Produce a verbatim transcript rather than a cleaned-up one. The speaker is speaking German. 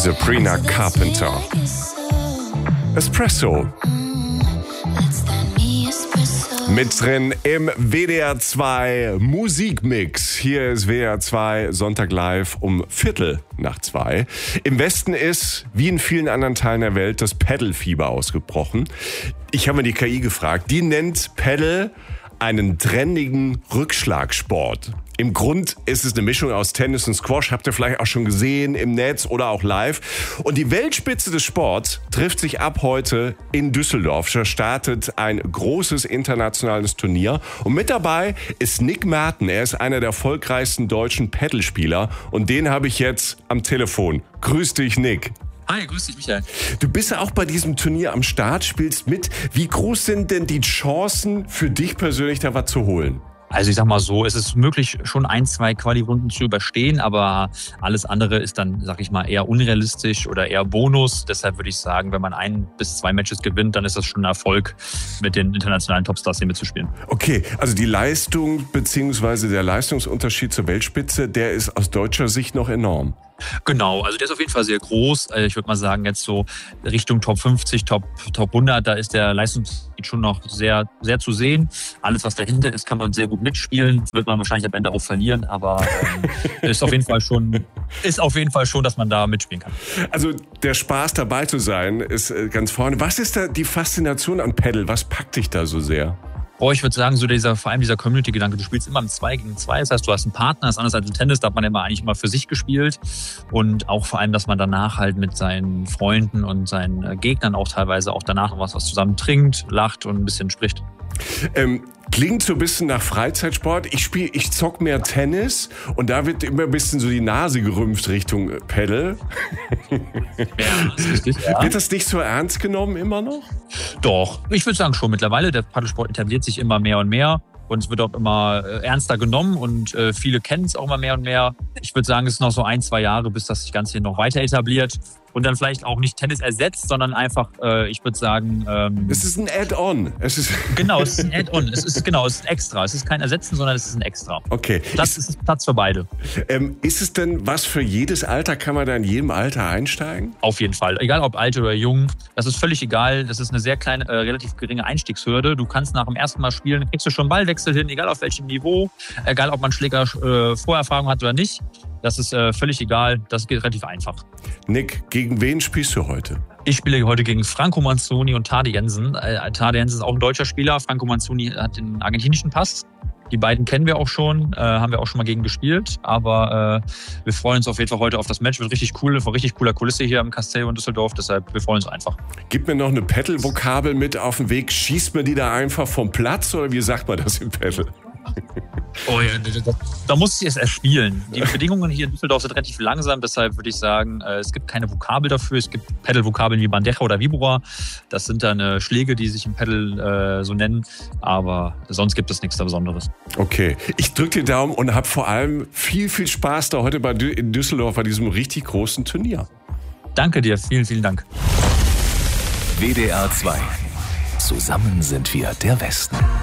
Sabrina Carpenter. Espresso. Mit drin im W D R zwei Musikmix. Hier ist W D R zwei Sonntag live um Viertel nach zwei. Im Westen ist, wie in vielen anderen Teilen der Welt, das Paddle-Fieber ausgebrochen. Ich habe mir die K I gefragt, die nennt Paddle einen trendigen Rückschlagsport. Im Grund ist es eine Mischung aus Tennis und Squash, habt ihr vielleicht auch schon gesehen im Netz oder auch live. Und die Weltspitze des Sports trifft sich ab heute in Düsseldorf. Da startet ein großes internationales Turnier. Und mit dabei ist Nick Merten. Er ist einer der erfolgreichsten deutschen Paddlespieler. Und den habe ich jetzt am Telefon. Grüß dich, Nick. Hi, grüß dich, Michael. Du bist ja auch bei diesem Turnier am Start, spielst mit. Wie groß sind denn die Chancen für dich persönlich, da was zu holen? Also ich sag mal so, es ist möglich, schon ein, zwei Quali-Runden zu überstehen, aber alles andere ist dann, sag ich mal, eher unrealistisch oder eher Bonus. Deshalb würde ich sagen, wenn man ein bis zwei Matches gewinnt, dann ist das schon ein Erfolg, mit den internationalen Topstars hier mitzuspielen. Okay, also die Leistung bzw. der Leistungsunterschied zur Weltspitze, der ist aus deutscher Sicht noch enorm. Genau, also der ist auf jeden Fall sehr groß. Ich würde mal sagen, jetzt so Richtung Top fünfzig, Top, Top hundert, da ist der Leistungsunterschied schon noch sehr, sehr zu sehen. Alles, was dahinter ist, kann man sehr gut mitspielen. Wird man wahrscheinlich am Ende auch verlieren, aber ähm, ist auf jeden Fall schon, ist auf jeden Fall schon, dass man da mitspielen kann. Also der Spaß dabei zu sein ist ganz vorne. Was ist da die Faszination an Paddle? Was packt dich da so sehr? Oh, ich würde sagen, so dieser, vor allem dieser Community-Gedanke. Du spielst immer im zwei gegen zwei. Das heißt, du hast einen Partner. Das ist anders als im Tennis. Da hat man immer eigentlich immer für sich gespielt. Und auch vor allem, dass man danach halt mit seinen Freunden und seinen Gegnern auch teilweise auch danach noch was, was zusammen trinkt, lacht und ein bisschen spricht. Ähm, klingt so ein bisschen nach Freizeitsport. Ich spiele, ich zock mehr Tennis und da wird immer ein bisschen so die Nase gerümpft Richtung Paddle. Ja, das ist richtig, ja. Wird das nicht so ernst genommen immer noch? Doch, ich würde sagen schon mittlerweile. Der Paddelsport etabliert sich immer mehr und mehr. Und es wird auch immer ernster genommen und äh, viele kennen es auch immer mehr und mehr. Ich würde sagen, es ist noch so ein, zwei Jahre, bis das sich ganz hier noch weiter etabliert. Und dann vielleicht auch nicht Tennis ersetzt, sondern einfach, äh, ich würde sagen... Ähm, es ist ein Add-on. Es ist genau, es ist ein Add-on. Es ist, genau, es ist ein Extra. Es ist kein Ersetzen, sondern es ist ein Extra. Okay. Das ist, ist Platz für beide. Ähm, ist es denn was für jedes Alter? Kann man da in jedem Alter einsteigen? Auf jeden Fall. Egal ob alt oder jung. Das ist völlig egal. Das ist eine sehr kleine, äh, relativ geringe Einstiegshürde. Du kannst nach dem ersten Mal spielen, kriegst du schon Ballwechsel hin, egal auf welchem Niveau. Egal ob man Schläger äh, Vorerfahrung hat oder nicht. Das ist äh, völlig egal. Das geht relativ einfach. Nick, gegen wen spielst du heute? Ich spiele heute gegen Franco Manzoni und Tade Jensen. Äh, Tade Jensen ist auch ein deutscher Spieler. Franco Manzoni hat den argentinischen Pass. Die beiden kennen wir auch schon, äh, haben wir auch schon mal gegen gespielt. Aber äh, wir freuen uns auf jeden Fall heute auf das Match. Wird richtig cool, eine richtig cooler Kulisse hier im Castello in Düsseldorf. Deshalb, wir freuen uns einfach. Gib mir noch eine Paddle-Vokabel mit auf den Weg. Schießt man die da einfach vom Platz oder wie sagt man das im Paddle? Oh ja, da, da muss ich es erspielen. Die Bedingungen hier in Düsseldorf sind relativ langsam, deshalb würde ich sagen, es gibt keine Vokabel dafür. Es gibt Paddle-Vokabeln wie Bandeja oder Vibora. Das sind dann äh, Schläge, die sich im Paddle äh, so nennen, aber sonst gibt es nichts da Besonderes. Okay, ich drücke die Daumen und habe vor allem viel, viel Spaß da heute bei, in Düsseldorf bei diesem richtig großen Turnier. Danke dir, vielen, vielen Dank. W D R zwei. Zusammen sind wir der Westen.